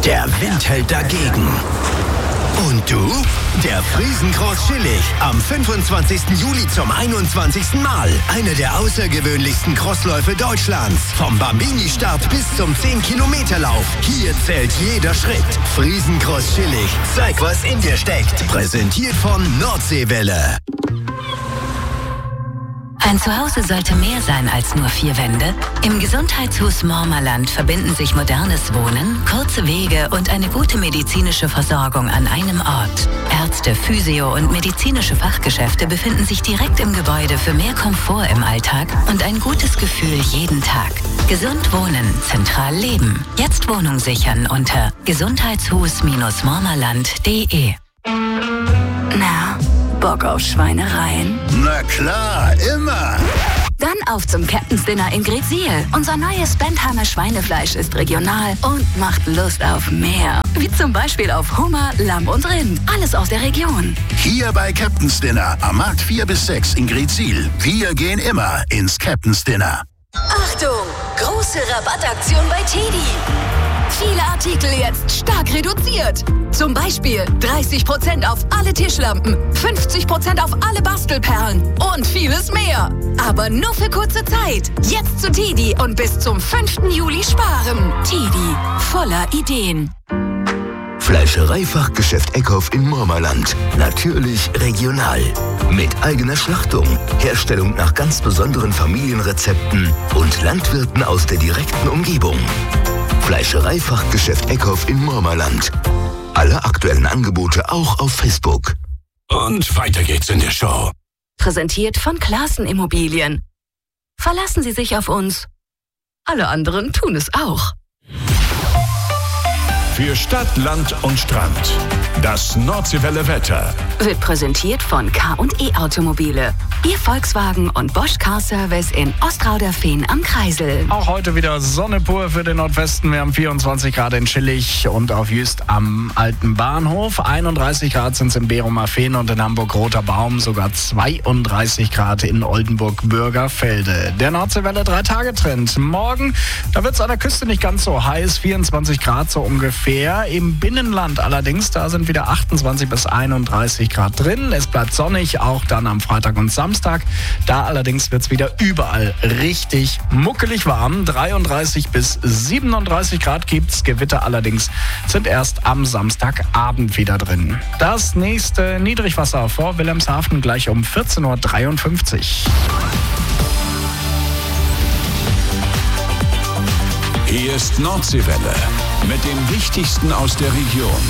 Der Wind hält dagegen. Und du? Der Friesencross Schillig am 25. Juli zum 21. Mal. Eine der außergewöhnlichsten Crossläufe Deutschlands. Vom Bambini-Start bis zum 10-Kilometer-Lauf. Hier zählt jeder Schritt. Friesencross Schillig. Zeig, was in dir steckt. Präsentiert von Nordseewelle. Ein Zuhause sollte mehr sein als nur 4 Wände. Im Gesundheitshus Mormerland verbinden sich modernes Wohnen, kurze Wege und eine gute medizinische Versorgung an einem Ort. Ärzte, Physio- und medizinische Fachgeschäfte befinden sich direkt im Gebäude für mehr Komfort im Alltag und ein gutes Gefühl jeden Tag. Gesund wohnen, zentral leben. Jetzt Wohnung sichern unter gesundheitshus-mormerland.de. Na, Bock auf Schweinereien? Na klar, immer. Dann auf zum Captain's Dinner in Greetsiel. Unser neues Bentheimer Schweinefleisch ist regional und macht Lust auf mehr. Wie zum Beispiel auf Hummer, Lamm und Rind. Alles aus der Region. Hier bei Captain's Dinner am Markt 4 bis 6 in Greetsiel. Wir gehen immer ins Captain's Dinner. Achtung! Große Rabattaktion bei TEDi. Viele Artikel jetzt stark reduziert. Zum Beispiel 30% auf alle Tischlampen, 50% auf alle Bastelperlen und vieles mehr. Aber nur für kurze Zeit. Jetzt zu TEDi und bis zum 5. Juli sparen. TEDi, voller Ideen. Fleischereifachgeschäft Eckhoff in Mormerland. Natürlich regional. Mit eigener Schlachtung, Herstellung nach ganz besonderen Familienrezepten und Landwirten aus der direkten Umgebung. Fleischereifachgeschäft Eckhoff in Mormerland. Alle aktuellen Angebote auch auf Facebook. Und weiter geht's in der Show. Präsentiert von Classen Immobilien. Verlassen Sie sich auf uns. Alle anderen tun es auch. Für Stadt, Land und Strand. Das Nordseewelle Wetter Wird präsentiert von K&E Automobile. Ihr Volkswagen und Bosch Car Service in Ostrauderfehn am Kreisel. Auch heute wieder Sonne pur für den Nordwesten. Wir haben 24 Grad in Schillig und auf Jüst am Alten Bahnhof. 31 Grad sind es in Berumer Fehn und in Hamburg-Roter Baum. Sogar 32 Grad in Oldenburg-Bürgerfelde. Der Nordseewelle 3-Tage-Trend. Morgen, da wird es an der Küste nicht ganz so heiß. 24 Grad so ungefähr. Im Binnenland allerdings, da sind wieder 28 bis 31 Grad drin. Es bleibt sonnig, auch dann am Freitag und Samstag. Da allerdings wird es wieder überall richtig muckelig warm. 33 bis 37 Grad gibt's. Gewitter allerdings sind erst am Samstagabend wieder drin. Das nächste Niedrigwasser vor Wilhelmshaven gleich um 14.53 Uhr. Hier ist Nordseewelle mit dem Wichtigsten aus der Region.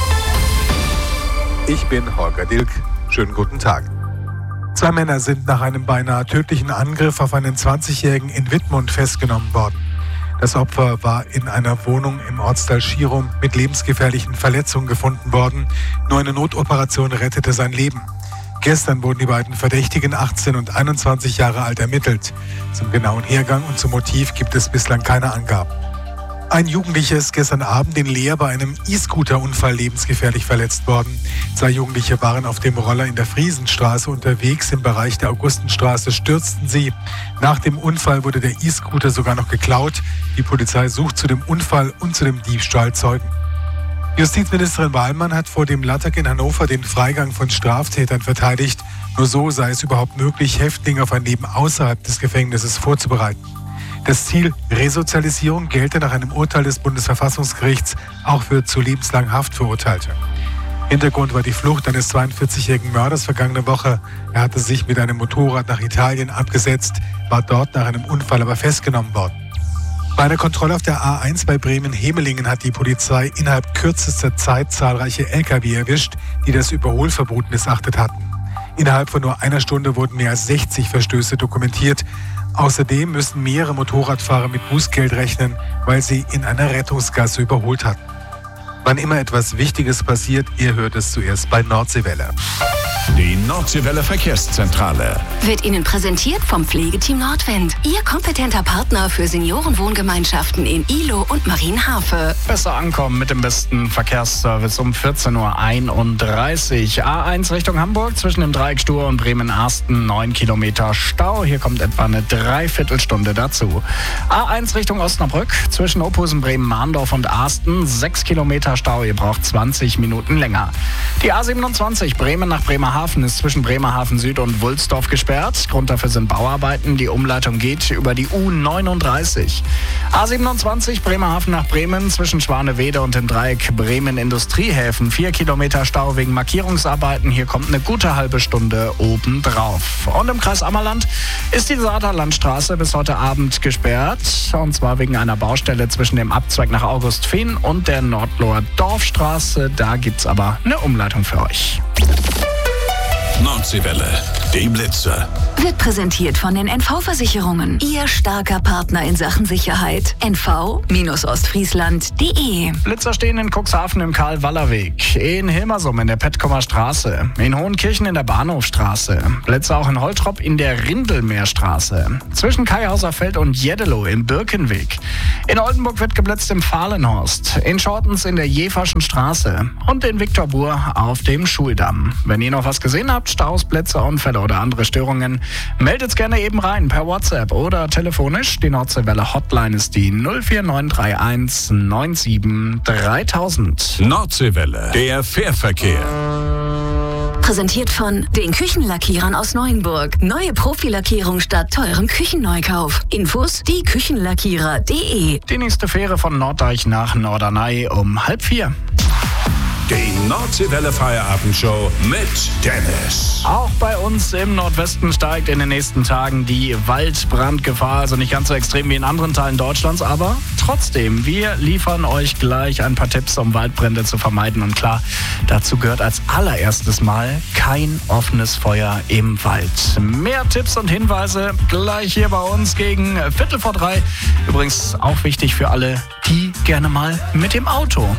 Ich bin Holger Dilk. Schönen guten Tag. 2 Männer sind nach einem beinahe tödlichen Angriff auf einen 20-Jährigen in Wittmund festgenommen worden. Das Opfer war in einer Wohnung im Ortsteil Schirum mit lebensgefährlichen Verletzungen gefunden worden. Nur eine Notoperation rettete sein Leben. Gestern wurden die beiden Verdächtigen 18 und 21 Jahre alt ermittelt. Zum genauen Hergang und zum Motiv gibt es bislang keine Angaben. Ein Jugendlicher ist gestern Abend in Leer bei einem E-Scooter-Unfall lebensgefährlich verletzt worden. 2 Jugendliche waren auf dem Roller in der Friesenstraße unterwegs. Im Bereich der Augustenstraße stürzten sie. Nach dem Unfall wurde der E-Scooter sogar noch geklaut. Die Polizei sucht zu dem Unfall und zu dem Diebstahl Zeugen. Justizministerin Wahlmann hat vor dem Landtag in Hannover den Freigang von Straftätern verteidigt. Nur so sei es überhaupt möglich, Häftlinge auf ein Leben außerhalb des Gefängnisses vorzubereiten. Das Ziel Resozialisierung gelte nach einem Urteil des Bundesverfassungsgerichts auch für zu lebenslangen Haft Verurteilte. Hintergrund war die Flucht eines 42-jährigen Mörders vergangene Woche. Er hatte sich mit einem Motorrad nach Italien abgesetzt, war dort nach einem Unfall aber festgenommen worden. Bei einer Kontrolle auf der A1 bei Bremen-Hemelingen hat die Polizei innerhalb kürzester Zeit zahlreiche Lkw erwischt, die das Überholverbot missachtet hatten. Innerhalb von nur einer Stunde wurden mehr als 60 Verstöße dokumentiert. Außerdem müssen mehrere Motorradfahrer mit Bußgeld rechnen, weil sie in einer Rettungsgasse überholt hatten. Wann immer etwas Wichtiges passiert, ihr hört es zuerst bei Nordseewelle. die Nordseewelle Verkehrszentrale. Wird Ihnen präsentiert vom Pflegeteam Nordwind. Ihr kompetenter Partner für Seniorenwohngemeinschaften in Ihlow und Marienhafe. Besser ankommen mit dem besten Verkehrsservice um 14.31 Uhr. A1 Richtung Hamburg zwischen dem Dreieck Stur und Bremen-Arsten 9 Kilometer Stau. Hier kommt etwa eine Dreiviertelstunde dazu. A1 Richtung Osnabrück zwischen Ophusen, Bremen-Mahndorf und Arsten 6 Kilometer Stau. Ihr braucht 20 Minuten länger. Die A27 Bremen nach Bremerhaven ist zwischen Bremerhaven Süd und Wulsdorf gesperrt. Grund dafür sind Bauarbeiten. Die Umleitung geht über die U39. A27 Bremerhaven nach Bremen zwischen Schwanewede und dem Dreieck Bremen Industriehäfen. 4 Kilometer Stau wegen Markierungsarbeiten. Hier kommt eine gute halbe Stunde obendrauf. Und im Kreis Ammerland ist die Saarlandstraße bis heute Abend gesperrt. Und zwar wegen einer Baustelle zwischen dem Abzweig nach Augustfehn und der Nordloher Dorfstraße. Da gibt's aber eine Umleitung für euch. Nordseewelle, die Blitzer. Wird präsentiert von den NV-Versicherungen. Ihr starker Partner in Sachen Sicherheit. NV-Ostfriesland.de. Blitzer stehen in Cuxhaven im Karl-Waller-Weg, in Hilmersum in der Petkomer Straße, in Hohenkirchen in der Bahnhofstraße, Blitzer auch in Holtrop in der Rindelmeerstraße, zwischen Kaihauserfeld und Jeddelo im Birkenweg. In Oldenburg wird geblitzt im Fahlenhorst, in Schortens in der Jeverschen Straße und in Viktorbur auf dem Schuldamm. Wenn ihr noch was gesehen habt, Staus, Blitzer, Unfälle oder andere Störungen, meldet's gerne eben rein per WhatsApp oder telefonisch. Die Nordseewelle Hotline ist die 04931 97 3000. Nordseewelle, der Fährverkehr. Präsentiert von den Küchenlackierern aus Neuenburg. Neue Profilackierung statt teurem Küchenneukauf. Infos dieküchenlackierer.de. Die nächste Fähre von Norddeich nach Norderney um 3:30. Die Nordseewelle Feierabendshow mit Dennis. Auch bei uns im Nordwesten steigt in den nächsten Tagen die Waldbrandgefahr. Also nicht ganz so extrem wie in anderen Teilen Deutschlands, aber trotzdem, wir liefern euch gleich ein paar Tipps, um Waldbrände zu vermeiden. Und klar, dazu gehört als allererstes mal kein offenes Feuer im Wald. Mehr Tipps und Hinweise gleich hier bei uns gegen 2:45. Übrigens auch wichtig für alle, die gerne mal mit dem Auto